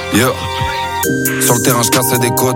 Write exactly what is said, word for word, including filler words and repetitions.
Yeah. Sur le terrain, je cassais des côtes.